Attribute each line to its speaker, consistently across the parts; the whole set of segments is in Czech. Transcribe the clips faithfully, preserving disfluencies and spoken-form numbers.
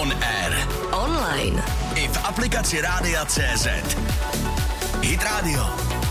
Speaker 1: On air.
Speaker 2: Online.
Speaker 1: I v aplikaci Rádia C Z. Hit Radio.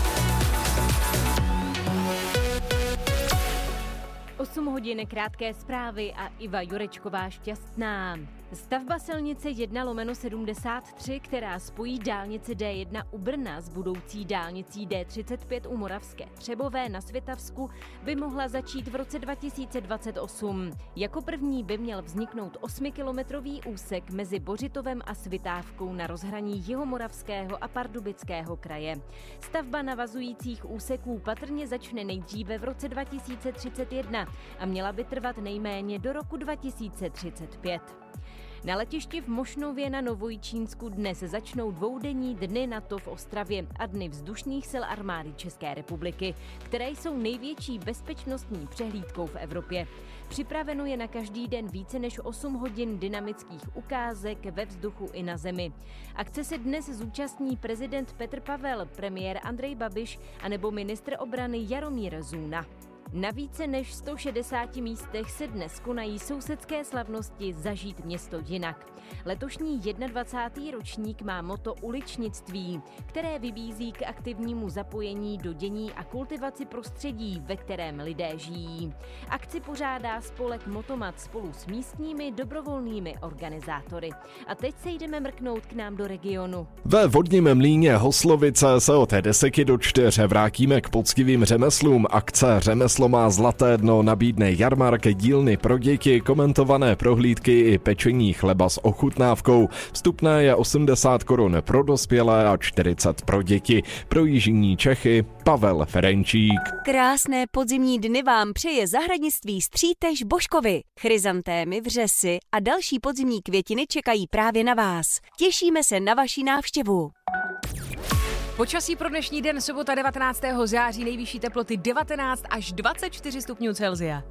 Speaker 3: osm hodin krátké zprávy a Iva Jurečková šťastná. Stavba silnice jedna lomeno sedmdesát tři, která spojí dálnici D jedna u Brna s budoucí dálnicí D třicet pět u Moravské Třebové na Svitavsku, by mohla začít v roce dva tisíce dvacet osm. Jako první by měl vzniknout osmikilometrový úsek mezi Bořitovem a Svitávkou na rozhraní Jihomoravského a Pardubického kraje. Stavba navazujících úseků patrně začne nejdříve v roce dva tisíce třicet jedna a měla by trvat nejméně do roku dva tisíce třicet pět. Na letišti v Mošnově na Novojičínsku dnes začnou dvoudenní dny NATO v Ostravě a dny vzdušných sil armády České republiky, které jsou největší bezpečnostní přehlídkou v Evropě. Připraveno je na každý den více než osm hodin dynamických ukázek ve vzduchu i na zemi. Akce se dnes zúčastní prezident Petr Pavel, premiér Andrej Babiš anebo ministr obrany Jaromír Zůna. Na více než sto šedesáti místech se dnes konají sousedské slavnosti Zažít město jinak. Letošní dvacátý první ročník má motto uličnictví, které vybízí k aktivnímu zapojení do dění a kultivaci prostředí, ve kterém lidé žijí. Akci pořádá spolek Motomat spolu s místními dobrovolnými organizátory. A teď se jdeme mrknout k nám do regionu.
Speaker 4: Ve vodním mlýně Hoslovice se od deseti do čtyř vrátíme k poctivým řemeslům. Akce Řemeslo má zlaté dno nabídne jarmark, dílny pro děti, komentované prohlídky i pečení chleba s ochutnávkou. Vstupné je osmdesát korun pro dospělé a čtyřicet pro děti. Pro jižní Čechy Pavel Ferenčík.
Speaker 2: Krásné podzimní dny vám přeje zahradnictví Střítež Božkovy. Chryzantémy, vřesy a další podzimní květiny čekají právě na vás. Těšíme se na vaši návštěvu.
Speaker 5: Počasí pro dnešní den, sobota devatenáctého září, nejvyšší teploty devatenáct až dvacet čtyři stupňů Celsia.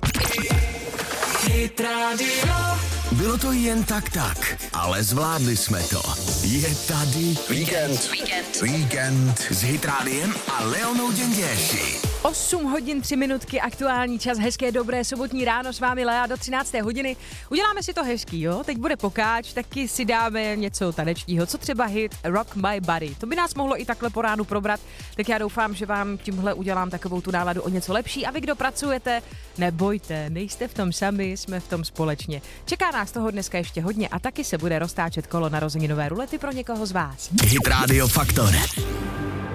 Speaker 1: Bylo to jen tak tak, ale zvládli jsme to. Je tady víkend. Víkend. Víkend s Hit Rádiem a Leonou Děnděši.
Speaker 5: osm hodin tři minutky, aktuální čas, hezké dobré sobotní ráno, s vámi Lea do třinácté hodiny. Uděláme si to hezký, jo? Teď bude pokáč, taky si dáme něco tanečního, co třeba hit Rock My Body. To by nás mohlo i takhle po ránu probrat, tak já doufám, že vám tímhle udělám takovou tu náladu o něco lepší. A vy, kdo pracujete, nebojte, nejste v tom sami, jsme v tom společně. Čeká nás toho dneska ještě hodně a taky se bude roztáčet kolo narozeninové rulety pro někoho z vás.
Speaker 1: Hit Radio Faktor.